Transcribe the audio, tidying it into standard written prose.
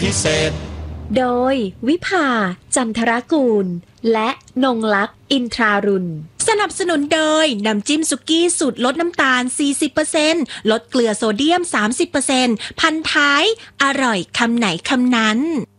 พิเศษโดยวิภาจันทรกูลและนงลักษณ์อินทรารุณสนับสนุนโดยน้ำจิ้มสุกี้สูตรลดน้ำตาล 40% ลดเกลือโซเดียม 30% พันท้ายอร่อยคำไหนคำนั้น